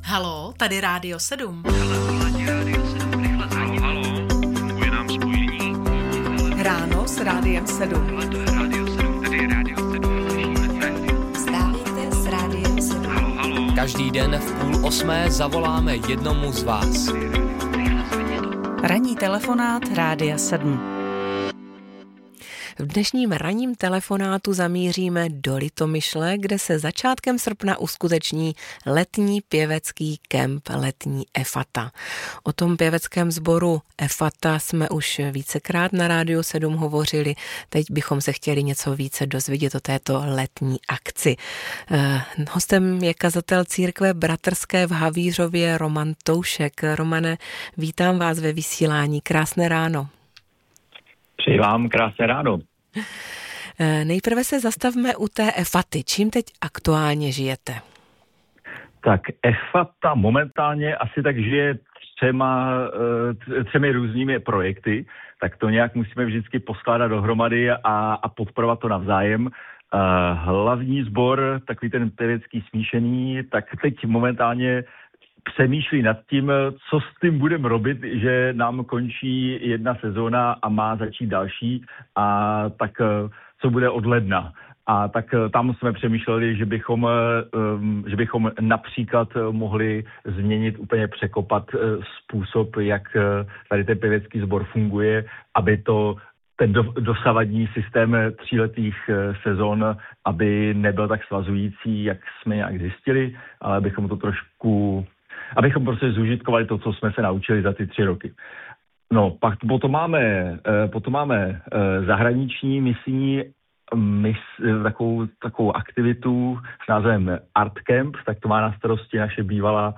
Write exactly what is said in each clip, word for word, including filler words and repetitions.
Halo, tady Rádio sedm. Halo, halo, funguje nám spojení. Ráno s Rádiem sedm. Ale to je Rádio sedm, tady je Rádio sedm. Vstávejte s Rádiem sedm. Halo, halo. Každý den v půl osmé zavoláme jednomu z vás. Ranní telefonát Rádia sedm. V dnešním ranním telefonátu zamíříme do Litomyšle, kde se začátkem srpna uskuteční letní pěvecký kemp Letní Efata. O tom pěveckém sboru Efata jsme už vícekrát na Rádiu sedm hovořili. Teď bychom se chtěli něco více dozvědět o této letní akci. Hostem je kazatel církve bratrské v Havířově Roman Toušek. Romane, vítám vás ve vysílání. Krásné ráno. Přeji vám krásné ráno. Nejprve se zastavme u té Efaty. Čím teď aktuálně žijete? Tak Efata momentálně asi tak žije třema, třemi různými projekty, tak to nějak musíme vždycky poskládat dohromady a, a podporovat to navzájem. Hlavní sbor, takový ten pěvecký smíšený, tak teď momentálně přemýšlí nad tím, co s tím budeme robit, že nám končí jedna sezóna a má začít další, a tak co bude od ledna. A tak tam jsme přemýšleli, že bychom, že bychom například mohli změnit, úplně překopat způsob, jak tady ten pěvecký sbor funguje, aby to ten do, dosavadní systém tříletých sezon, aby nebyl tak svazující, jak jsme nějak zjistili, ale abychom to trošku abychom prostě zúžitkovali to, co jsme se naučili za ty tři roky. No, pak potom máme, potom máme zahraniční misijní mis, takovou, takovou aktivitu s názvem Art Camp, tak to má na starosti naše bývalá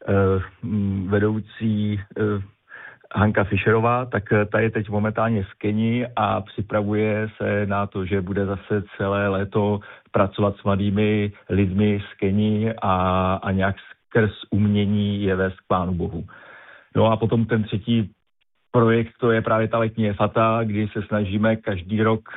vedoucí Hanka Fischerová, tak ta je teď momentálně v Keni a připravuje se na to, že bude zase celé léto pracovat s mladými lidmi z Keni a, a nějak skrz umění je vést k Pánu Bohu. No a potom ten třetí projekt, to je právě ta Letní Efata, kdy se snažíme každý rok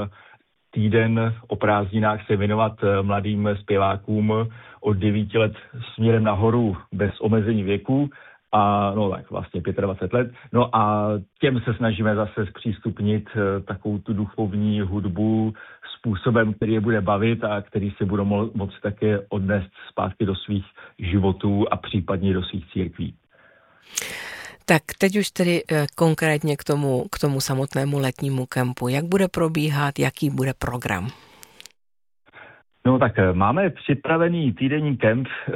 týden o prázdninách se věnovat mladým zpěvákům od devíti let směrem nahoru bez omezení věku. A no tak vlastně dvacet pět let. No a těm se snažíme zase zpřístupnit takovou tu duchovní hudbu způsobem, který je bude bavit a který si budou mo- moci také odnést zpátky do svých životů a případně do svých církví. Tak teď už tedy eh, konkrétně k tomu, k tomu samotnému letnímu kempu. Jak bude probíhat, jaký bude program? No tak máme připravený týdenní kemp, e,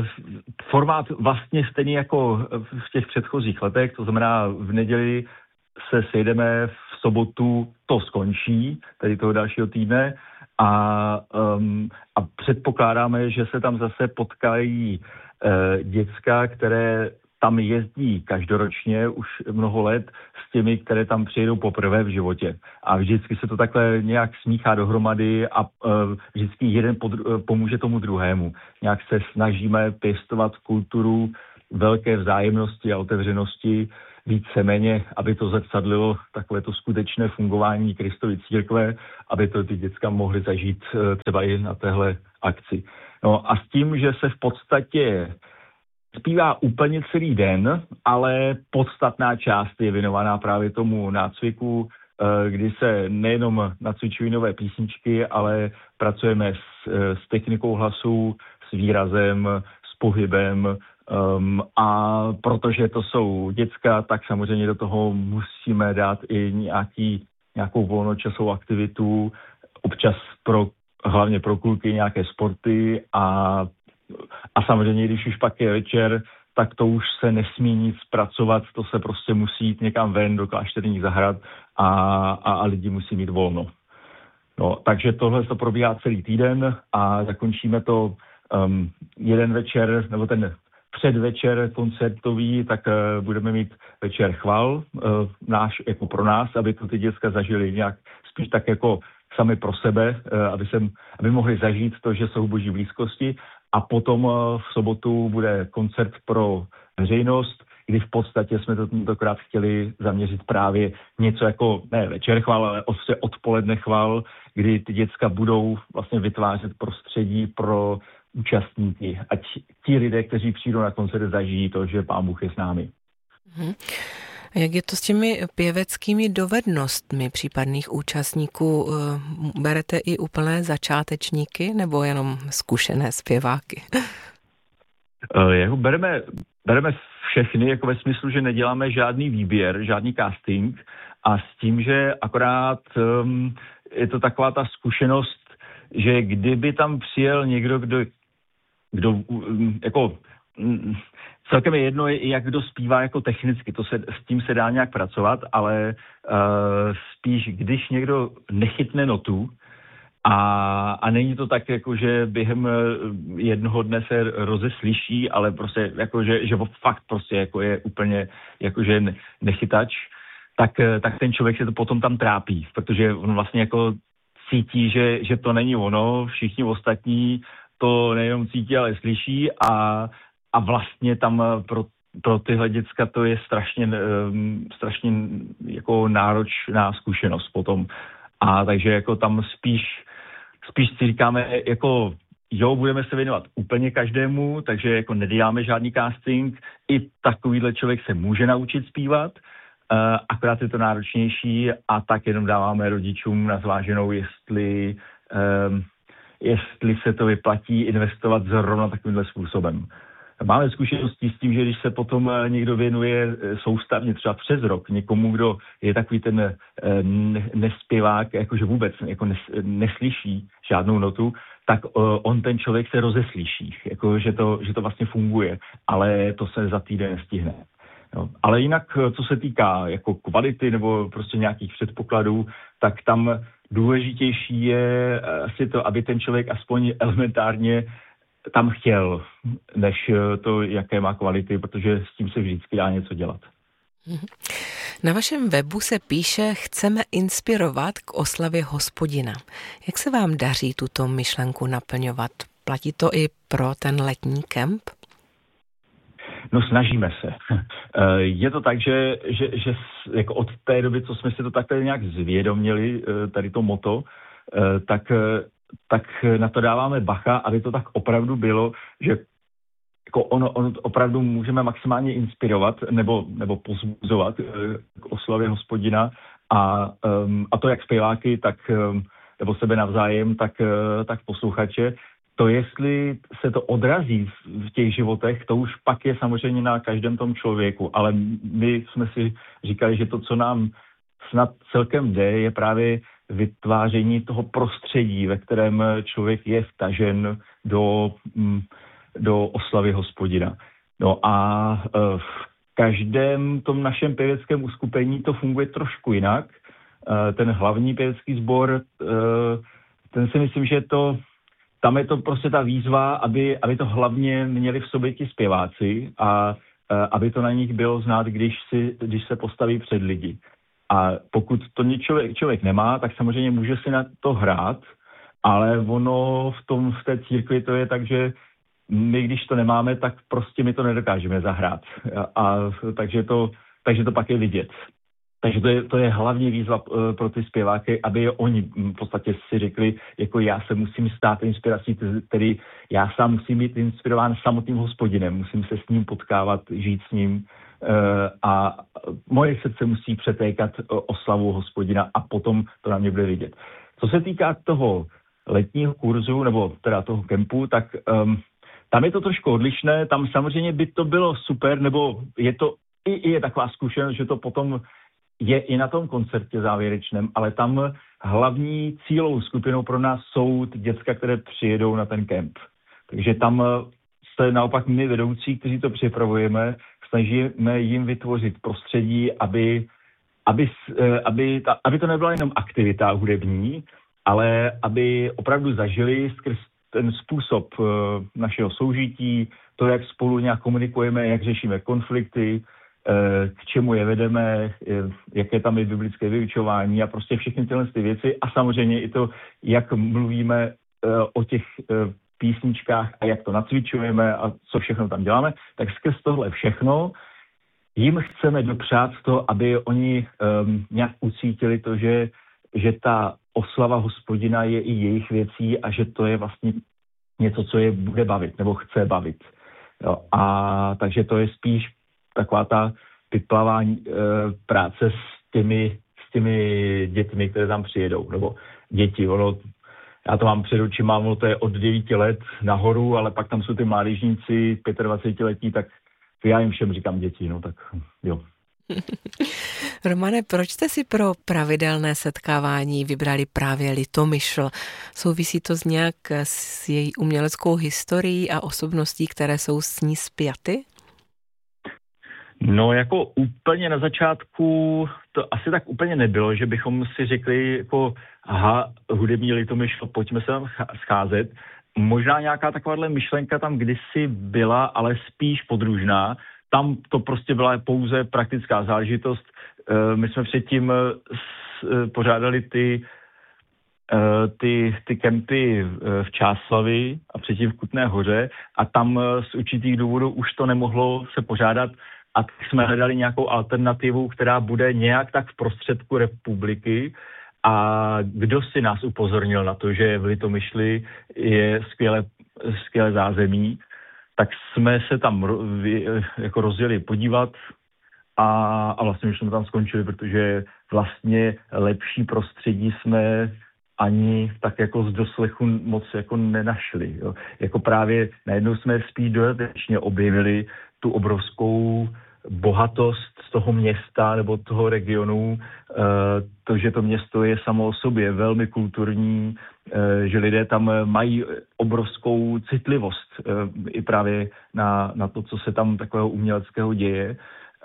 formát vlastně stejný jako v těch předchozích letech, to znamená v neděli se sejdeme, v sobotu to skončí, tady toho dalšího týdne, a, um, a předpokládáme, že se tam zase potkají e, děcka, které tam jezdí každoročně už mnoho let s těmi, které tam přijedou poprvé v životě. A vždycky se to takhle nějak smíchá dohromady a uh, vždycky jeden pod, uh, pomůže tomu druhému. Nějak se snažíme pěstovat kulturu velké vzájemnosti a otevřenosti víceméně, aby to zrcadlilo takové to skutečné fungování Kristovy církve, aby to ty děcka mohly zažít uh, třeba i na téhle akci. No a s tím, že se v podstatě zpívá úplně celý den, ale podstatná část je věnovaná právě tomu nácviku, kdy se nejenom nacvičují nové písničky, ale pracujeme s, s technikou hlasu, s výrazem, s pohybem, um, a protože to jsou děcka, tak samozřejmě do toho musíme dát i nějaký, nějakou volnočasovou aktivitu, občas pro, hlavně pro kluky nějaké sporty a A samozřejmě, když už pak je večer, tak to už se nesmí nic pracovat, to se prostě musí jít někam ven do klášterních zahrad a, a, a lidi musí mít volno. No, takže tohle to probíhá celý týden a zakončíme to um, jeden večer, nebo ten předvečer koncertový, tak uh, budeme mít večer chval, uh, náš, jako pro nás, aby to ty děcka zažili nějak spíš tak jako sami pro sebe, uh, aby, sem, aby mohli zažít to, že jsou v boží blízkosti. A potom v sobotu bude koncert pro veřejnost, kdy v podstatě jsme to tentokrát chtěli zaměřit právě něco jako, ne večer chval, ale odpoledne chval, kdy ty děcka budou vlastně vytvářet prostředí pro účastníky, ať ti lidé, kteří přijdou na koncert, zažijí to, že Pán Bůh je s námi. Hmm. Jak je to s těmi pěveckými dovednostmi případných účastníků? Berete i úplné začátečníky nebo jenom zkušené zpěváky? Jako bereme, bereme všechny, jako ve smyslu, že neděláme žádný výběr, žádný casting a s tím, že akorát um, je to taková ta zkušenost, že kdyby tam přijel někdo, kdo, kdo um, jako um, celkem je jedno, jak kdo zpívá jako technicky, to se, s tím se dá nějak pracovat, ale uh, spíš, když někdo nechytne notu a, a není to tak, jako že během jednoho dne se rozeslyší, ale prostě jako, že, že fakt prostě jako je úplně jakože nechytač, tak, tak ten člověk se to potom tam trápí, protože on vlastně jako cítí, že, že to není ono, všichni ostatní to nejenom cítí, ale slyší a A vlastně tam pro, pro tyhle děcka to je strašně, strašně jako náročná zkušenost potom. A takže jako tam spíš, spíš si říkáme, jako jo, budeme se věnovat úplně každému, takže jako neděláme žádný casting. I takovýhle člověk se může naučit zpívat, akorát je to náročnější a tak jenom dáváme rodičům na zváženou, jestli, jestli se to vyplatí investovat zrovna takovýmhle způsobem. Máme zkušenosti s tím, že když se potom někdo věnuje soustavně třeba přes rok někomu, kdo je takový ten nespěvák, jakože vůbec jako nes, neslyší žádnou notu, tak on ten člověk se rozeslyší, jako že, to, že to vlastně funguje, ale to se za týden nestihne. No. Ale jinak, co se týká jako kvality nebo prostě nějakých předpokladů, tak tam důležitější je asi to, aby ten člověk aspoň elementárně tam chtěl, než to, jaké má kvality, protože s tím se vždycky dá něco dělat. Na vašem webu se píše, chceme inspirovat k oslavě Hospodina. Jak se vám daří tuto myšlenku naplňovat? Platí to i pro ten letní kemp? No snažíme se. Je to tak, že, že, že jako od té doby, co jsme si to takhle nějak zvědomili, tady to moto, tak tak na to dáváme bacha, aby to tak opravdu bylo, že jako ono, ono opravdu můžeme maximálně inspirovat nebo, nebo pozbuzovat k oslavě Hospodina a, um, a to jak zpěváky, tak um, nebo sebe navzájem, tak, uh, tak posluchače. To, jestli se to odrazí v těch životech, to už pak je samozřejmě na každém tom člověku, ale my jsme si říkali, že to, co nám snad celkem jde, je právě vytváření toho prostředí, ve kterém člověk je vtažen do, do oslavy Hospodina. No a v každém tom našem pěveckém uskupení to funguje trošku jinak. Ten hlavní pěvecký sbor, ten si myslím, že to, tam je to prostě ta výzva, aby, aby to hlavně měli v sobě ti zpěváci a aby to na nich bylo znát, když, si, když se postaví před lidi. A pokud to člověk, člověk nemá, tak samozřejmě může si na to hrát, ale ono v tom v té církvi to je tak, že my, když to nemáme, tak prostě my to nedokážeme zahrát. A, a takže, to, takže to pak je vidět. Takže to je, to je hlavní výzva pro ty zpěváky, aby oni v podstatě si řekli, jako já se musím stát inspirací, tedy já sám musím být inspirován samotným Hospodinem, musím se s ním potkávat, žít s ním a moje srdce musí přetékat oslavu Hospodina a potom to na mě bude vidět. Co se týká toho letního kurzu, nebo teda toho kempu, tak um, tam je to trošku odlišné, tam samozřejmě by to bylo super, nebo je to i, i je taková zkušenost, že to potom je i na tom koncertě závěrečném, ale tam hlavní cílovou skupinou pro nás jsou ty děcka, které přijedou na ten kemp. Takže tam se naopak my vedoucí, kteří to připravujeme, snažíme jim vytvořit prostředí, aby, aby, aby, ta, aby to nebyla jenom aktivita hudební, ale aby opravdu zažili skrz ten způsob našeho soužití, to, jak spolu nějak komunikujeme, jak řešíme konflikty, k čemu je vedeme, jaké tam je biblické vyučování a prostě všechny tyhle ty věci a samozřejmě i to, jak mluvíme o těch písničkách a jak to nacvičujeme a co všechno tam děláme, tak skrz tohle všechno jim chceme dopřát to, aby oni um, nějak ucítili to, že, že ta oslava Hospodina je i jejich věcí a že to je vlastně něco, co je bude bavit nebo chce bavit. Jo, a takže to je spíš taková ta vyplavání e, práce s těmi, s těmi dětmi, které tam přijedou, nebo děti, ono, já to mám před očima, ono to je od devíti let nahoru, ale pak tam jsou ty mládežníci, dvacetiletí, tak já jim všem říkám děti, no tak jo. Romane, proč jste si pro pravidelné setkávání vybrali právě Litomyšl? Souvisí to s nějak s její uměleckou historií a osobností, které jsou s ní spjaty? No jako úplně na začátku to asi tak úplně nebylo, že bychom si řekli jako aha, hudební Litomyšl, pojďme se tam scházet. Možná nějaká takováhle myšlenka tam kdysi byla, ale spíš podružná. Tam to prostě byla pouze praktická záležitost. My jsme předtím pořádali ty, ty, ty kempy v Čáslavi a předtím v Kutné Hoře a tam z určitých důvodů už to nemohlo se pořádat a tak jsme hledali nějakou alternativu, která bude nějak tak v prostředku republiky. A kdo si nás upozornil na to, že v Litomyšli je skvělé, skvělé zázemí, tak jsme se tam jako rozjeli podívat a, a vlastně už jsme tam skončili, protože vlastně lepší prostředí jsme ani tak jako z doslechu moc jako nenašli. Jo. Jako právě najednou jsme spíš dodatečně objevili tu obrovskou bohatost z toho města nebo toho regionu, to, že to město je samo o sobě velmi kulturní, že lidé tam mají obrovskou citlivost i právě na, na to, co se tam takového uměleckého děje.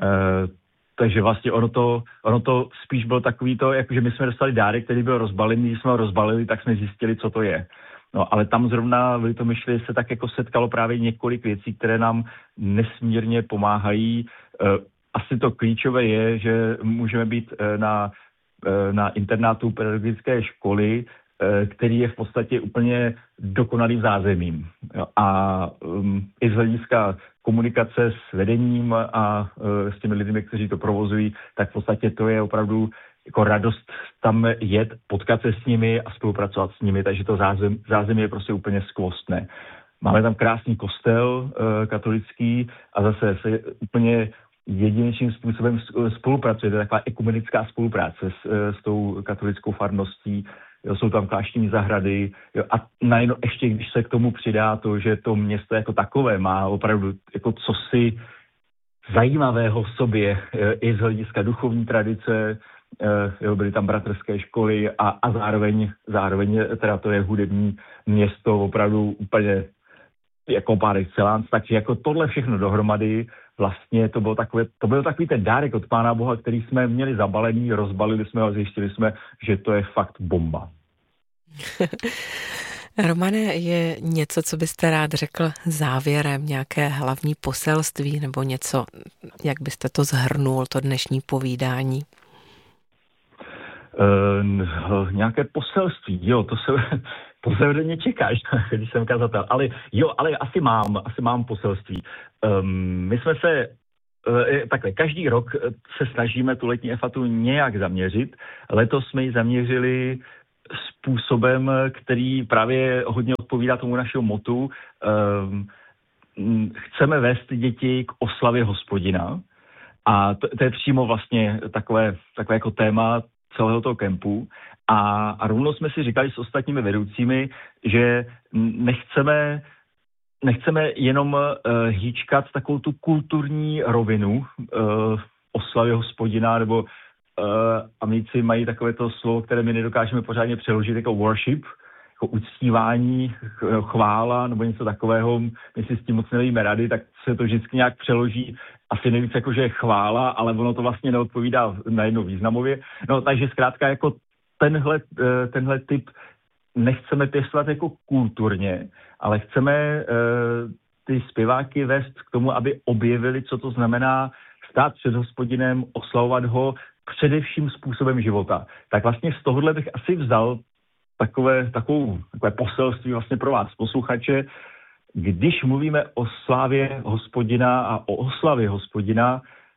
Takže vlastně ono to, ono to spíš bylo takový to, jakože my jsme dostali dárek, který byl rozbalený, když jsme ho rozbalili, tak jsme zjistili, co to je. No, ale tam zrovna v Litomyšli se tak jako setkalo právě několik věcí, které nám nesmírně pomáhají. Asi to klíčové je, že můžeme být na, na internátu pedagogické školy, který je v podstatě úplně dokonalým zázemím. A um, i z hlediska komunikace s vedením a uh, s těmi lidmi, kteří to provozují, tak v podstatě to je opravdu jako radost tam jet, potkat se s nimi a spolupracovat s nimi, takže to zázem, zázemí je prostě úplně skvostné. Máme tam krásný kostel uh, katolický a zase se úplně jedinečným způsobem spolupracuje. To je taková ekumenická spolupráce s, s tou katolickou farností. Jo, jsou tam klášterní zahrady. Jo, a najednou ještě, když se k tomu přidá to, že to město jako takové má opravdu jako cosi zajímavého v sobě, jo, i z hlediska duchovní tradice, jo, byly tam bratrské školy a, a zároveň, zároveň teda to je hudební město opravdu úplně jako par excellence, takže jako tohle všechno dohromady vlastně to bylo takové, to byl takový ten dárek od Pána Boha, který jsme měli zabalený, rozbalili jsme ho a zjistili jsme, že to je fakt bomba. Romane, je něco, co byste rád řekl závěrem, nějaké hlavní poselství nebo něco, jak byste to shrnul, to dnešní povídání? Uh, nějaké poselství, jo, to se... To se ode mě čekáš, když jsem kazatel. Ale jo, ale asi mám, asi mám poselství. Um, my jsme se, uh, takhle, každý rok se snažíme tu letní EFATu nějak zaměřit. Letos jsme ji zaměřili způsobem, který právě hodně odpovídá tomu našemu motu. Um, chceme vést děti k oslavě Hospodina. A to, to je přímo vlastně takové, takové jako téma celého toho kempu. A, a rovnou jsme si říkali s ostatními vedoucími, že nechceme, nechceme jenom uh, hýčkat takovou tu kulturní rovinu uh, oslavy Hospodina, nebo uh, Amici mají takové to slovo, které my nedokážeme pořádně přeložit jako worship, jako uctívání, chvála nebo něco takového. My si s tím moc nevíme rady, tak se to vždycky nějak přeloží asi nejvíc jako, že je chvála, ale ono to vlastně neodpovídá najednou významově. No takže zkrátka jako tenhle, tenhle typ nechceme pěstovat jako kulturně, ale chceme uh, ty zpěváky vést k tomu, aby objevili, co to znamená stát před Hospodinem, oslavovat ho především způsobem života. Tak vlastně z tohohle bych asi vzal takové, takovou, takové poselství vlastně pro vás, posluchače. Když mluvíme o slávě Hospodina a o oslavě Hospodina,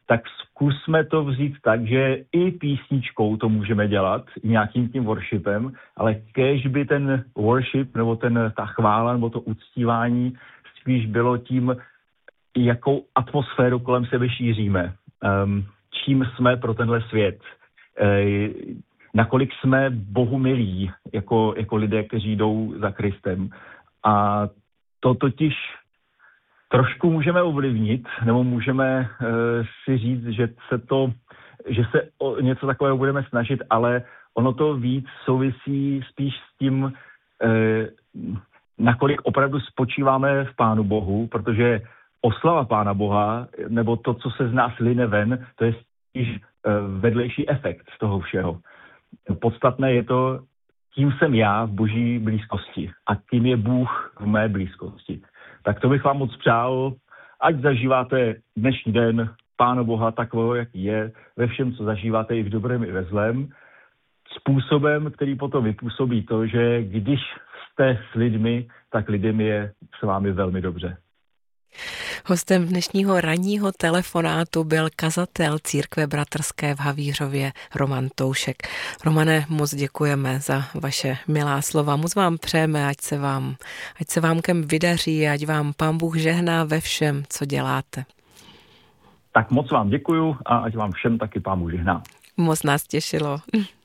tak zkusme to vzít tak, že i písničkou to můžeme dělat, nějakým tím worshipem, ale kéž by ten worship, nebo ten, ta chvála, nebo to uctívání spíš bylo tím, jakou atmosféru kolem sebe šíříme, um, čím jsme pro tenhle svět, e, nakolik jsme Bohu milí, jako, jako lidé, kteří jdou za Kristem. A to totiž trošku můžeme ovlivnit, nebo můžeme e, si říct, že se to, že se o něco takového budeme snažit, ale ono to víc souvisí spíš s tím, e, nakolik opravdu spočíváme v Pánu Bohu, protože oslava Pána Boha, nebo to, co se z nás line ven, to je spíš e, vedlejší efekt z toho všeho. Podstatné je to, tím jsem já v Boží blízkosti a tím je Bůh v mé blízkosti. Tak to bych vám moc přál, ať zažíváte dnešní den Pána Boha takového, jak je, ve všem, co zažíváte i v dobrém, i ve zlém, způsobem, který potom vypůsobí to, že když jste s lidmi, tak lidem je s vámi velmi dobře. Hostem dnešního ranního telefonátu byl kazatel Církve bratrské v Havířově Roman Toušek. Romane, moc děkujeme za vaše milá slova. Moc vám přejeme, ať se vám, ať se vám kem vydaří, ať vám Pán Bůh žehná ve všem, co děláte. Tak moc vám děkuju a ať vám všem taky Pán Bůh žehná. Moc nás těšilo.